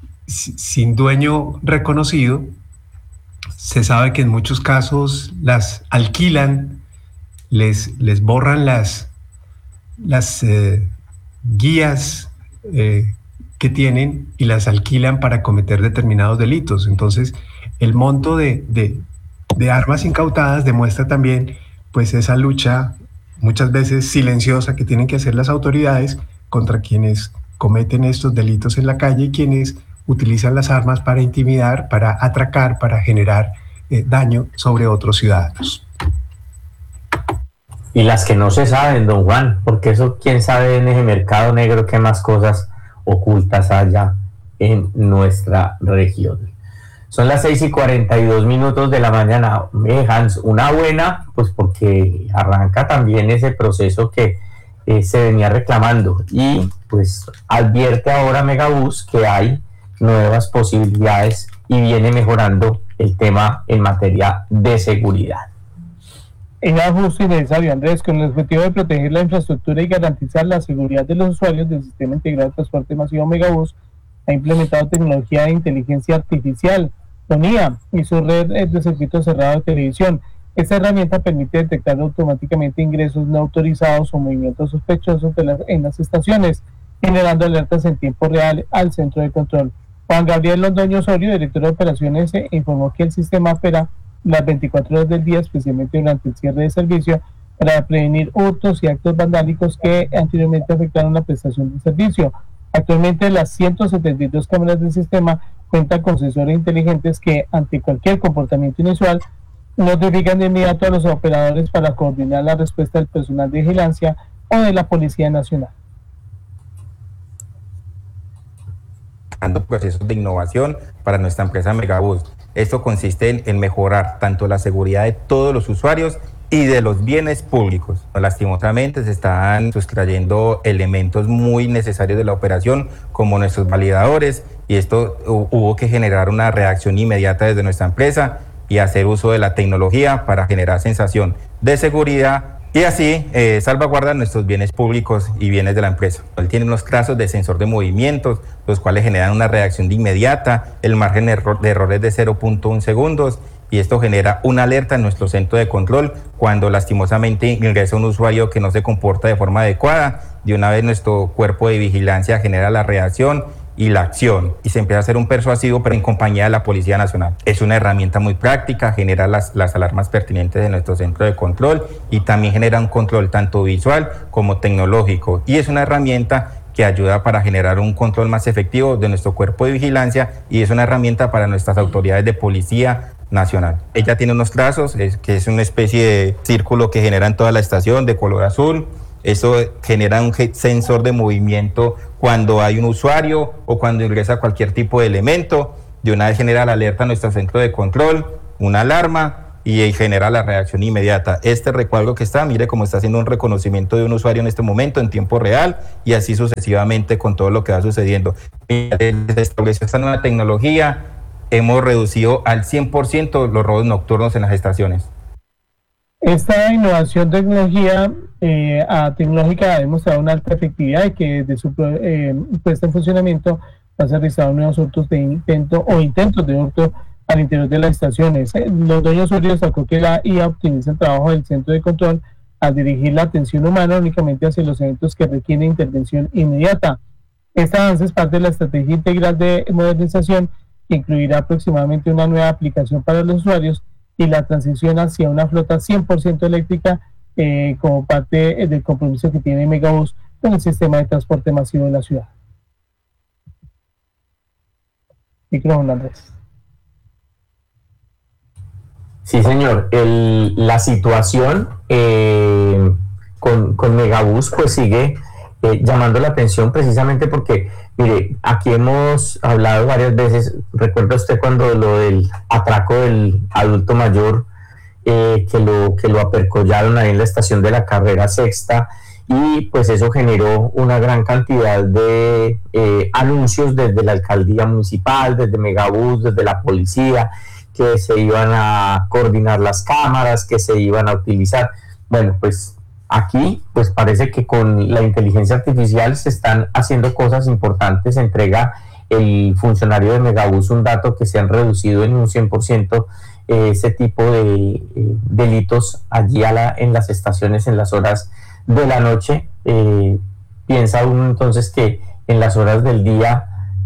C: dueño reconocido. Se sabe que en muchos casos las alquilan, les borran las guías que tienen y las alquilan para cometer determinados delitos. Entonces, el monto de armas incautadas demuestra también, pues, esa lucha muchas veces silenciosa que tienen que hacer las autoridades contra quienes cometen estos delitos en la calle y quienes utilizan las armas para intimidar, para atracar, para generar daño sobre otros ciudadanos.
B: Y las que no se saben, don Juan, porque eso, quién sabe en ese mercado negro qué más cosas ocultas haya en nuestra región. Son las 6:42 minutos de la mañana. Hans, una buena, pues porque arranca también ese proceso que se venía reclamando y pues advierte ahora Megabús que hay nuevas posibilidades y viene mejorando el tema en materia de seguridad.
A: Era justo y necesario, Andrés, con el objetivo de proteger la infraestructura y garantizar la seguridad de los usuarios del Sistema Integrado de Transporte Masivo Megabús, ha implementado tecnología de inteligencia artificial, TONIA, y su red de circuito cerrado de televisión. Esta herramienta permite detectar automáticamente ingresos no autorizados o movimientos sospechosos en las estaciones, generando alertas en tiempo real al centro de control. Juan Gabriel Londoño Osorio, director de operaciones, informó que el sistema opera las 24 horas del día, especialmente durante el cierre de servicio, para prevenir hurtos y actos vandálicos que anteriormente afectaron la prestación del servicio. Actualmente las 172 cámaras del sistema cuentan con sensores inteligentes que, ante cualquier comportamiento inusual, notifican de inmediato a los operadores para coordinar la respuesta del personal de vigilancia o de la Policía Nacional.
L: Procesos de innovación para nuestra empresa Megabús. Esto consiste en mejorar tanto la seguridad de todos los usuarios y de los bienes públicos. Lastimosamente se están sustrayendo elementos muy necesarios de la operación, como nuestros validadores, y esto hubo que generar una reacción inmediata desde nuestra empresa y hacer uso de la tecnología para generar sensación de seguridad y así salvaguardar nuestros bienes públicos y bienes de la empresa. Él tiene unos trazos de sensor de movimientos, los cuales generan una reacción de inmediata, el margen de error es de 0.1 segundos, y esto genera una alerta en nuestro centro de control cuando lastimosamente ingresa un usuario que no se comporta de forma adecuada. De una vez nuestro cuerpo de vigilancia genera la reacción y la acción, y se empieza a hacer un persuasivo, pero en compañía de la Policía Nacional. Es una herramienta muy práctica, genera las alarmas pertinentes de nuestro centro de control y también genera un control tanto visual como tecnológico, y es una herramienta que ayuda para generar un control más efectivo de nuestro cuerpo de vigilancia, y es una herramienta para nuestras autoridades de Policía Nacional. Ella tiene unos trazos, que es una especie de círculo que genera en toda la estación de color azul. Eso genera un sensor de movimiento cuando hay un usuario o cuando ingresa cualquier tipo de elemento. De una vez genera la alerta a nuestro centro de control. una alarma y genera la reacción inmediata. Este recuadro que está, mire cómo está haciendo un reconocimiento de un usuario en este momento en tiempo real y así sucesivamente con todo lo que va sucediendo. Desde se estableció esta nueva tecnología, hemos reducido al 100% los robos nocturnos en las estaciones.
A: Esta innovación tecnológica ha demostrado una alta efectividad y que desde su puesta en funcionamiento va a ser registrado nuevos hurtos de intentos de hurto al interior de las estaciones. Los dueños destacó que la IA optimiza el trabajo del centro de control al dirigir la atención humana únicamente hacia los eventos que requieren intervención inmediata. Este avance es parte de la estrategia integral de modernización que incluirá aproximadamente una nueva aplicación para los usuarios y la transición hacia una flota 100% eléctrica como parte del compromiso que tiene Megabús con el sistema de transporte masivo de la ciudad. Micrófono, Andrés.
B: Sí, señor. La situación con Megabús pues sigue llamando la atención precisamente porque, mire, aquí hemos hablado varias veces, recuerda usted cuando lo del atraco del adulto mayor, que lo apercollaron ahí en la estación de la Carrera Sexta, y pues eso generó una gran cantidad de anuncios desde la alcaldía municipal, desde Megabús, desde la policía, que se iban a coordinar las cámaras, que se iban a utilizar. Bueno, pues aquí pues parece que con la inteligencia artificial se están haciendo cosas importantes. Entrega el funcionario de Megabús un dato que se han reducido en un 100% ese tipo de delitos allí en las estaciones en las horas de la noche. Piensa uno entonces que en las horas del día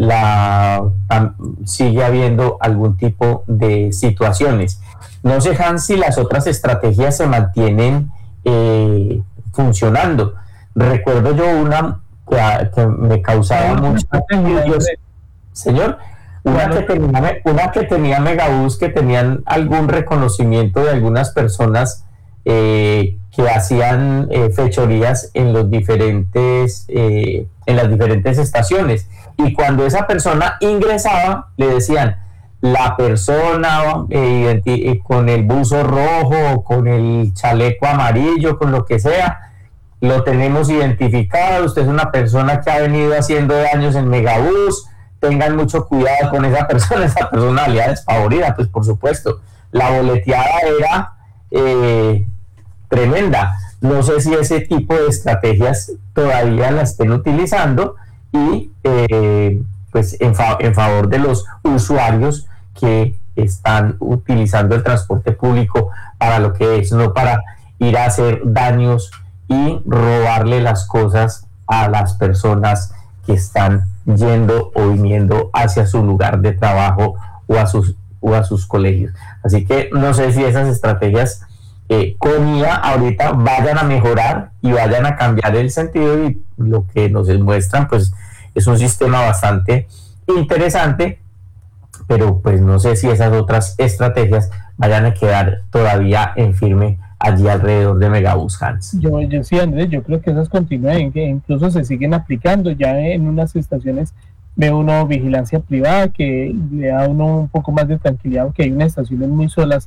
B: sigue habiendo algún tipo de situaciones. No sé, Hans, si las otras estrategias se mantienen funcionando. Recuerdo yo una que me causaba mucho señor, una que tenía Megabús, que tenían algún reconocimiento de algunas personas que hacían fechorías en las diferentes estaciones, y cuando esa persona ingresaba le decían: la persona con el buzo rojo, con el chaleco amarillo, con lo que sea, lo tenemos identificado, usted es una persona que ha venido haciendo daños en Megabús, tengan mucho cuidado con esa personalidad desfavorida. Pues por supuesto, la boleteada era tremenda. No sé si ese tipo de estrategias todavía la estén utilizando y pues en favor de los usuarios que están utilizando el transporte público para lo que es, no para ir a hacer daños y robarle las cosas a las personas que están yendo o viniendo hacia su lugar de trabajo o a sus colegios. Así que no sé si esas estrategias con IA ahorita vayan a mejorar y vayan a cambiar el sentido, y lo que nos muestran pues es un sistema bastante interesante, pero pues no sé si esas otras estrategias vayan a quedar todavía en firme allí alrededor de Megabús, Hans.
A: Yo sí, Andrés, yo creo que esas continúan, que incluso se siguen aplicando. Ya en unas estaciones ve uno vigilancia privada que le da a uno un poco más de tranquilidad, porque hay unas estaciones muy solas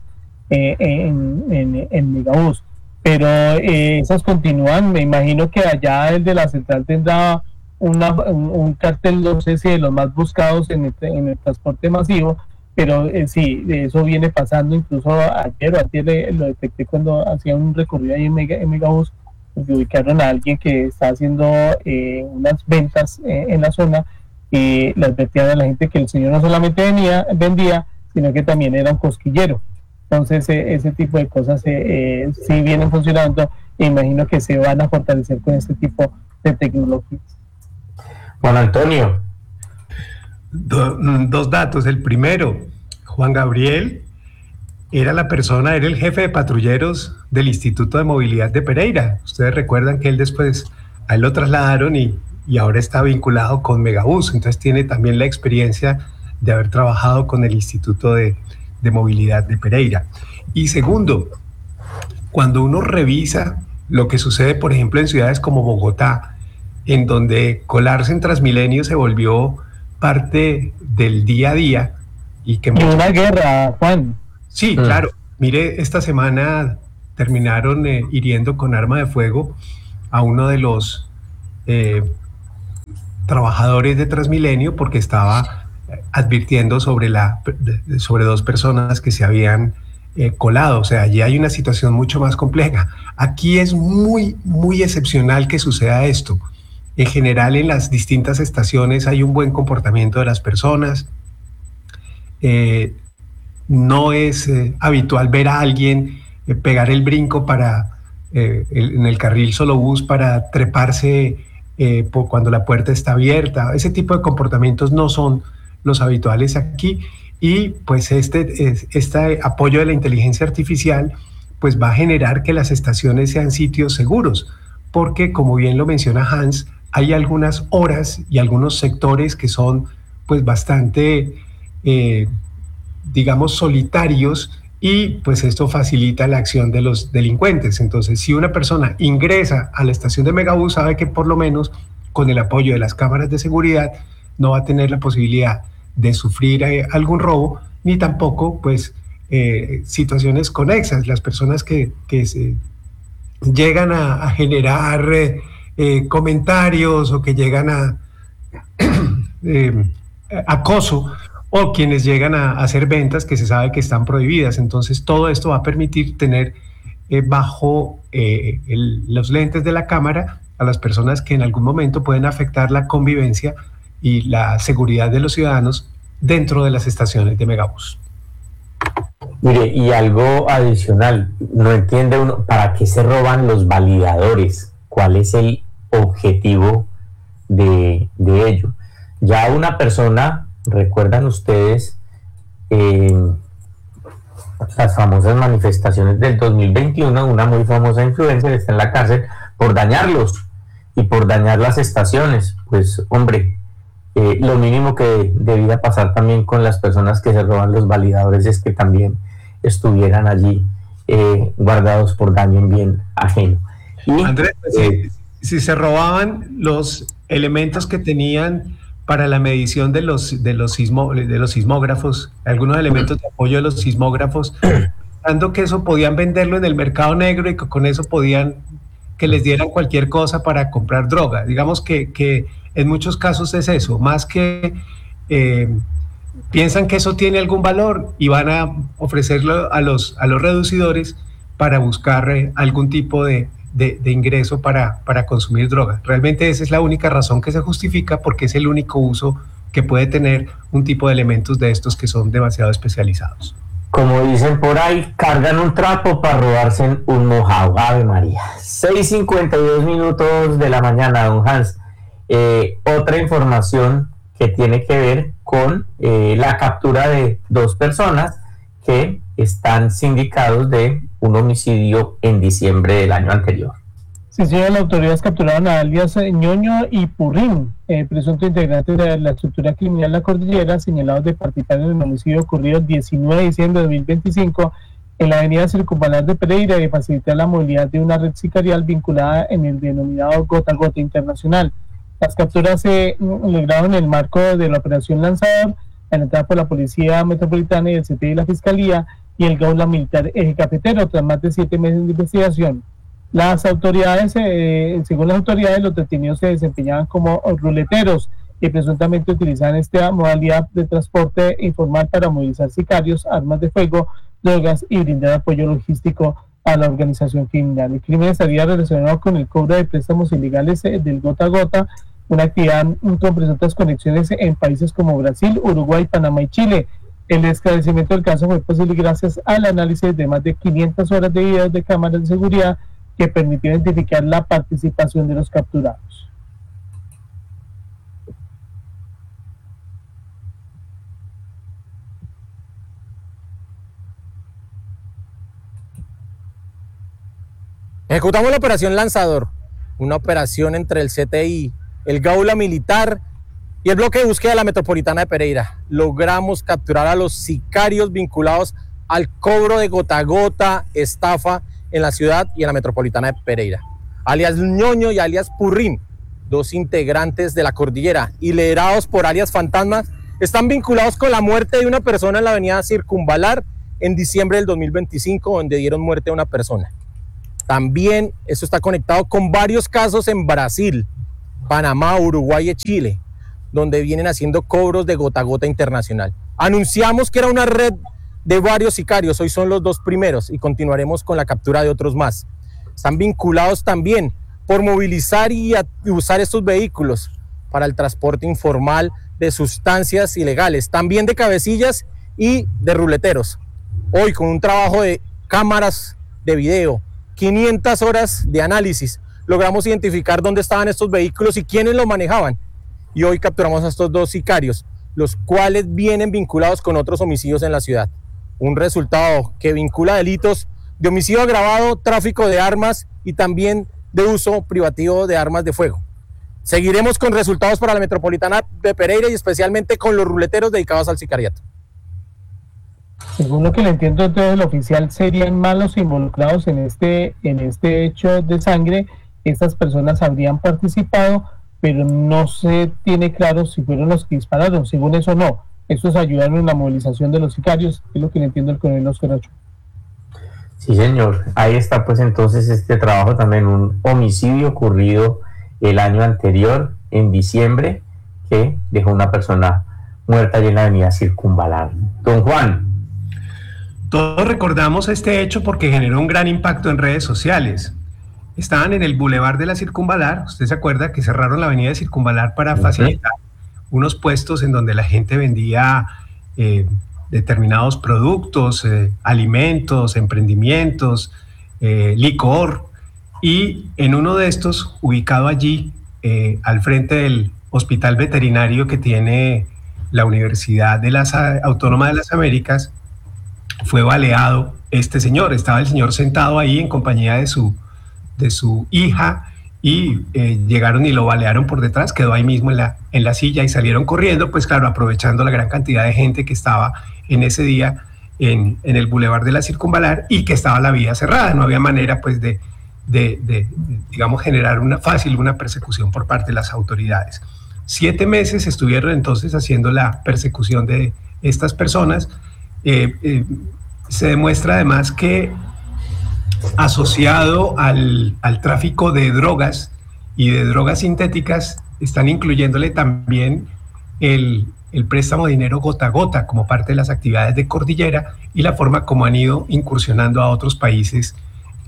A: en Megabús, pero esas continúan. Me imagino que allá el de la central tendrá un cartel, no sé si de los más buscados en el transporte masivo, pero sí, eso viene pasando. Incluso ayer lo detecté cuando hacía un recorrido ahí en Megabús, porque ubicaron a alguien que está haciendo unas ventas en la zona, y le advertían a la gente que el señor no solamente vendía, sino que también era un cosquillero. Entonces ese tipo de cosas sí vienen funcionando, e imagino que se van a fortalecer con este tipo de tecnologías.
B: Juan Antonio.
C: Dos datos. El primero, Juan Gabriel era el jefe de patrulleros del Instituto de Movilidad de Pereira. Ustedes recuerdan que él después, a él lo trasladaron y ahora está vinculado con Megabús, entonces tiene también la experiencia de haber trabajado con el Instituto de Movilidad de Pereira. Y segundo, cuando uno revisa lo que sucede, por ejemplo, en ciudades como Bogotá, en donde colarse en Transmilenio se volvió parte del día a día, y una
A: guerra, Juan.
C: Sí, claro. Mire, esta semana terminaron hiriendo con arma de fuego a uno de los trabajadores de Transmilenio porque estaba advirtiendo sobre 2 personas que se habían colado. O sea, allí hay una situación mucho más compleja. Aquí es muy, muy excepcional que suceda esto. En general, en las distintas estaciones hay un buen comportamiento de las personas. No es habitual ver a alguien pegar el brinco en el carril solo bus para treparse cuando la puerta está abierta. Ese tipo de comportamientos no son los habituales aquí, y pues este apoyo de la inteligencia artificial pues va a generar que las estaciones sean sitios seguros, porque como bien lo menciona Hans, hay algunas horas y algunos sectores que son pues bastante digamos solitarios, y pues esto facilita la acción de los delincuentes. Entonces, si una persona ingresa a la estación de Megabús, sabe que por lo menos con el apoyo de las cámaras de seguridad no va a tener la posibilidad de sufrir algún robo, ni tampoco pues situaciones conexas. Las personas que se llegan a generar comentarios o que llegan a acoso, o quienes llegan a hacer ventas que se sabe que están prohibidas. Entonces todo esto va a permitir tener bajo los lentes de la cámara a las personas que en algún momento pueden afectar la convivencia y la seguridad de los ciudadanos dentro de las estaciones de Megabús.
B: Mire, y algo adicional, no entiende uno, ¿para qué se roban los validadores? ¿Cuál es el objetivo de ello? Ya una persona, ¿recuerdan ustedes las famosas manifestaciones del 2021? Una muy famosa influencer está en la cárcel por dañarlos y por dañar las estaciones. Pues hombre, lo mínimo que debía pasar también con las personas que se roban los validadores es que también estuvieran allí guardados por daño en bien ajeno. Y,
C: Andrés, si se robaban los elementos que tenían para la medición de los sismógrafos, algunos elementos de apoyo de los sismógrafos, pensando que eso podían venderlo en el mercado negro y que con eso podían que les dieran cualquier cosa para comprar droga. Digamos que en muchos casos es eso, más que piensan que eso tiene algún valor y van a ofrecerlo a los reducidores para buscar algún tipo de ingreso para consumir droga. Realmente esa es la única razón que se justifica, porque es el único uso que puede tener un tipo de elementos de estos que son demasiado especializados.
B: Como dicen por ahí, cargan un trapo para robarse un mojado. Ave María. 6:52 minutos de la mañana, don Hans. Otra información que tiene que ver con la captura de 2 personas que están sindicados de un homicidio en diciembre del año anterior.
A: Sí, señor, las autoridades capturaron a alias Ñoño y Purrín, presunto integrante de la estructura criminal La Cordillera, señalados de participar en el homicidio ocurrido el 19 de diciembre de 2025 en la avenida Circunvalar de Pereira, y de facilitar la movilidad de una red sicarial vinculada en el denominado Gota a Gota Internacional. Las capturas se lograron en el marco de la Operación Lanzador, adelantada por la Policía Metropolitana y el CTI y la Fiscalía y el Gaula Militar Eje Cafetero, tras más de 7 meses de investigación. Las autoridades, según las autoridades, los detenidos se desempeñaban como ruleteros y presuntamente utilizaban esta modalidad de transporte informal para movilizar sicarios, armas de fuego, drogas y brindar apoyo logístico a la organización criminal. El crimen estaría relacionado con el cobro de préstamos ilegales del gota a gota, una actividad con presuntas conexiones en países como Brasil, Uruguay, Panamá y Chile. El esclarecimiento del caso fue posible gracias al análisis de más de 500 horas de videos de cámaras de seguridad que permitió identificar la participación de los capturados.
M: Ejecutamos la operación Lanzador, una operación entre el CTI, el Gaula Militar y el bloque de búsqueda de la Metropolitana de Pereira. Logramos capturar a los sicarios vinculados al cobro de gota a gota, estafa en la ciudad y en la Metropolitana de Pereira. Alias Ñoño y alias Purrín, 2 integrantes de la Cordillera y liderados por alias Fantasmas, están vinculados con la muerte de una persona en la avenida Circunvalar en diciembre del 2025, donde dieron muerte a una persona. También esto está conectado con varios casos en Brasil, Panamá, Uruguay y Chile, donde vienen haciendo cobros de gota a gota internacional. Anunciamos que era una red de varios sicarios, hoy son los 2 primeros y continuaremos con la captura de otros más. Están vinculados también por movilizar y usar estos vehículos para el transporte informal de sustancias ilegales, también de cabecillas y de ruleteros. Hoy, con un trabajo de cámaras de video, 500 horas de análisis, logramos identificar dónde estaban estos vehículos y quiénes los manejaban. Y hoy capturamos a estos 2 sicarios, los cuales vienen vinculados con otros homicidios en la ciudad. Un resultado que vincula delitos de homicidio agravado, tráfico de armas y también de uso privativo de armas de fuego. Seguiremos con resultados para la metropolitana de Pereira y especialmente con los ruleteros dedicados al sicariato.
A: Según lo que le entiendo, entonces el oficial serían malos involucrados en este hecho de sangre. Estas personas habrían participado, pero no se tiene claro si fueron los que dispararon. Según eso, no. Estos ayudaron en la movilización de los sicarios, es lo que le entiendo el coronel Oscar Ochoa.
B: Sí, señor. Ahí está pues entonces este trabajo también, un homicidio ocurrido el año anterior, en diciembre, que dejó una persona muerta allí en la avenida Circunvalar. Don Juan.
C: Todos recordamos este hecho porque generó un gran impacto en redes sociales. Estaban en el Boulevard de la Circunvalar, usted se acuerda que cerraron la avenida Circunvalar para facilitar unos puestos en donde la gente vendía determinados productos, alimentos, emprendimientos, licor, y en uno de estos, ubicado allí al frente del hospital veterinario que tiene la Universidad Autónoma de las Américas, fue baleado este señor. Estaba el señor sentado ahí en compañía de su hija y llegaron y lo balearon por detrás, quedó ahí mismo en la silla y salieron corriendo, pues claro, aprovechando la gran cantidad de gente que estaba en ese día en el Boulevard de la Circunvalar y que estaba la vía cerrada. No había manera pues de digamos, generar una persecución por parte de las autoridades. 7 meses estuvieron entonces haciendo la persecución de estas personas. Se demuestra además que asociado al tráfico de drogas y de drogas sintéticas, están incluyéndole también el préstamo de dinero gota a gota como parte de las actividades de Cordillera y la forma como han ido incursionando a otros países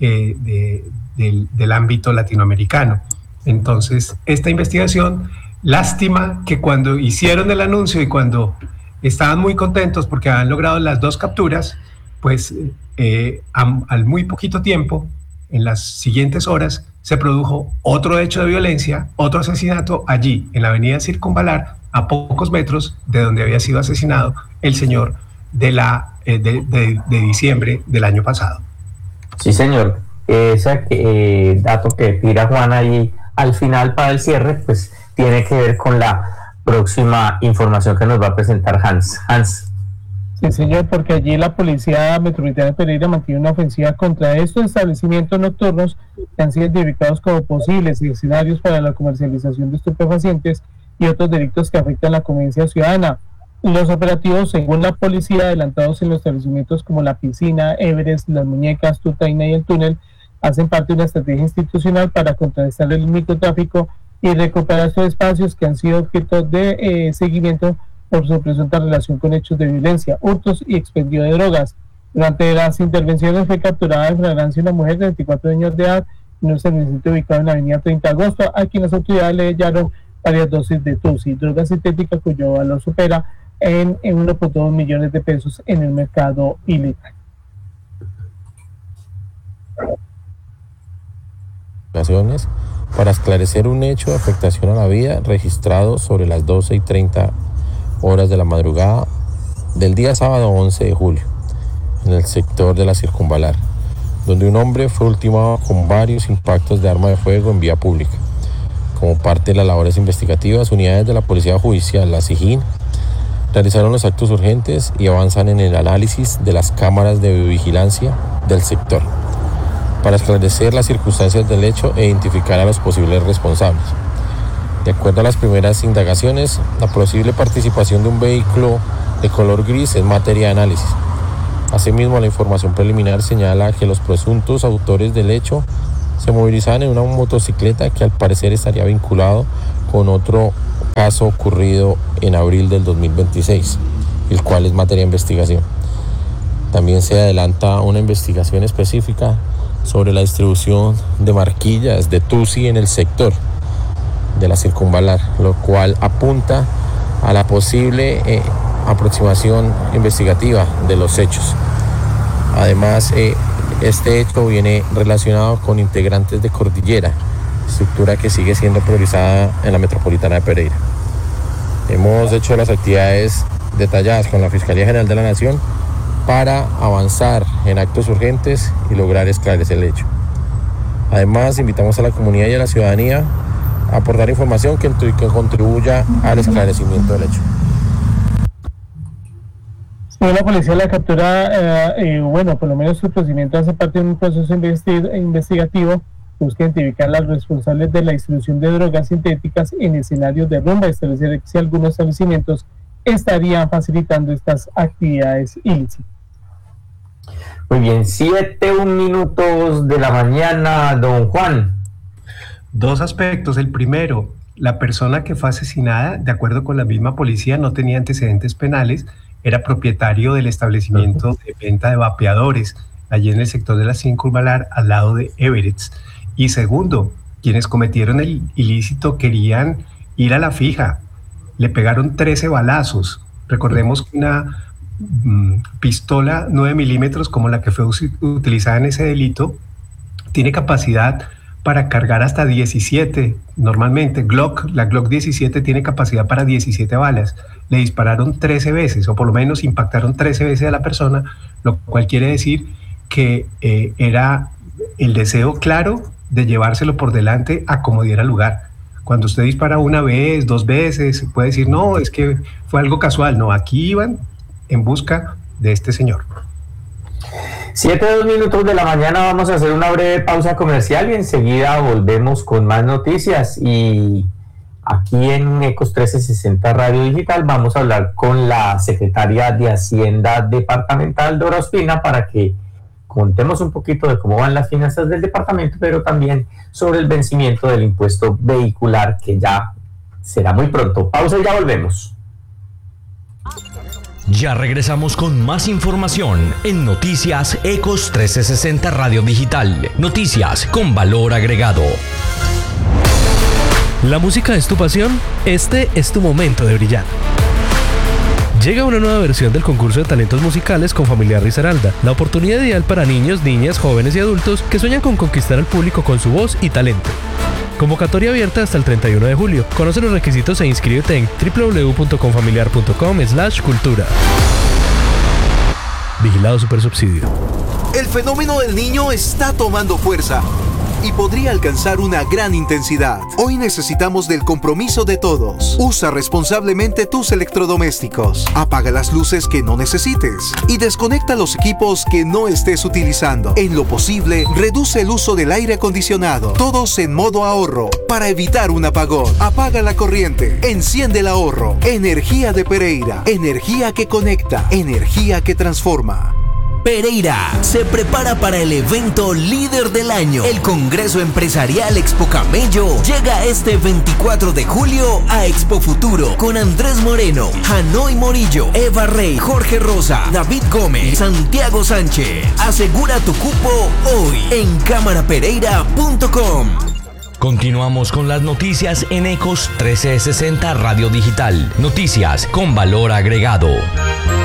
C: del ámbito latinoamericano. Entonces, esta investigación, lástima que cuando hicieron el anuncio y cuando estaban muy contentos porque habían logrado las 2 capturas, pues al muy poquito tiempo, en las siguientes horas, se produjo otro hecho de violencia, otro asesinato allí, en la avenida Circunvalar, a pocos metros de donde había sido asesinado el señor de diciembre del año pasado.
B: Sí, señor. Ese dato que tira Juan ahí al final para el cierre, pues tiene que ver con la próxima información que nos va a presentar Hans.
A: Sí, señor, porque allí la Policía Metropolitana de Pereira mantiene una ofensiva contra estos establecimientos nocturnos que han sido identificados como posibles escenarios para la comercialización de estupefacientes y otros delitos que afectan la convivencia ciudadana. Los operativos, según la policía, adelantados en los establecimientos como la Piscina, Everest, Las Muñecas, Tutaina y el Túnel, hacen parte de una estrategia institucional para contrarrestar el microtráfico y recuperar estos espacios que han sido objeto de seguimiento por su presunta relación con hechos de violencia, hurtos y expendio de drogas. Durante las intervenciones fue capturada en flagrancia una mujer de 24 años de edad en un establecimiento ubicado en la avenida 30 de agosto, a quien las autoridades le hallaron varias dosis de TUSI, droga sintética cuyo valor supera en 1.2 millones de pesos en el mercado ilegal.
N: Para esclarecer un hecho de afectación a la vida registrado sobre las 12:30 horas de la madrugada del día sábado 11 de julio en el sector de la Circunvalar, donde un hombre fue ultimado con varios impactos de arma de fuego en vía pública. Como parte de las labores investigativas, unidades de la Policía Judicial, la SIJIN, realizaron los actos urgentes y avanzan en el análisis de las cámaras de vigilancia del sector para esclarecer las circunstancias del hecho e identificar a los posibles responsables. De acuerdo a las primeras indagaciones, la posible participación de un vehículo de color gris es materia de análisis. Asimismo, la información preliminar señala que los presuntos autores del hecho se movilizaban en una motocicleta que al parecer estaría vinculado con otro caso ocurrido en abril del 2026, el cual es materia de investigación. También se adelanta una investigación específica sobre la distribución de marquillas de TUSI en el sector de la circunvalar, lo cual apunta a la posible aproximación investigativa de los hechos. Además, este hecho viene relacionado con integrantes de Cordillera, estructura que sigue siendo priorizada en la Metropolitana de Pereira. Hemos hecho las actividades detalladas con la Fiscalía General de la Nación para avanzar en actos urgentes y lograr esclarecer el hecho. Además, invitamos a la comunidad y a la ciudadanía a aportar información que contribuya al esclarecimiento del hecho.
A: Según la policía, la captura, por lo menos su procedimiento hace parte de un proceso investigativo que busca identificar a los responsables de la distribución de drogas sintéticas en escenarios de rumba, establecer si algunos establecimientos estarían facilitando estas actividades ilícitas.
B: Muy bien, 7:01 de la mañana, don Juan.
C: Dos aspectos. El primero, la persona que fue asesinada, de acuerdo con la misma policía, no tenía antecedentes penales, era propietario del establecimiento de venta de vapeadores, allí en el sector de la Circunvalar, al lado de Everett's. Y segundo, quienes cometieron el ilícito querían ir a la fija, le pegaron 13 balazos. Recordemos que una pistola 9 milímetros como la que fue utilizada en ese delito tiene capacidad para cargar hasta 17. Normalmente la Glock 17 tiene capacidad para 17 balas. Le dispararon 13 veces, o por lo menos impactaron 13 veces a la persona, lo cual quiere decir que era el deseo claro de llevárselo por delante a como diera lugar. Cuando usted dispara una vez, 2 veces, puede decir, no, es que fue algo casual. No, aquí iban en busca de este señor.
B: 7:02 de la mañana, vamos a hacer una breve pausa comercial y enseguida volvemos con más noticias. Y aquí en Ecos 1360 Radio Digital vamos a hablar con la secretaria de Hacienda Departamental, Dora Ospina, para que contemos un poquito de cómo van las finanzas del departamento, pero también sobre el vencimiento del impuesto vehicular, que ya será muy pronto. Pausa y ya volvemos.
D: Ya regresamos con más información en Noticias Ecos 1360 Radio Digital. Noticias con valor agregado.
G: ¿La música es tu pasión? Este es tu momento de brillar. Llega una nueva versión del concurso de talentos musicales con Familiar Risaralda, la oportunidad ideal para niños, niñas, jóvenes y adultos que sueñan con conquistar al público con su voz y talento. Convocatoria abierta hasta el 31 de julio. Conoce los requisitos e inscríbete en www.confamiliar.com/cultura. Vigilado Supersubsidio.
H: El fenómeno del niño está tomando fuerza y podría alcanzar una gran intensidad. Hoy necesitamos del compromiso de todos. Usa responsablemente tus electrodomésticos. Apaga las luces que no necesites y desconecta los equipos que no estés utilizando. En lo posible, reduce el uso del aire acondicionado. Todos en modo ahorro para evitar un apagón. Apaga la corriente. Enciende el ahorro. Energía de Pereira. Energía que conecta. Energía que transforma.
I: Pereira se prepara para el evento líder del año. El Congreso Empresarial Expo Camello llega este 24 de julio a Expo Futuro con Andrés Moreno, Hanoi Morillo, Eva Rey, Jorge Rosa, David Gómez, Santiago Sánchez. Asegura tu cupo hoy en cámarapereira.com.
D: Continuamos con las noticias en Ecos 1360 Radio Digital. Noticias con valor agregado.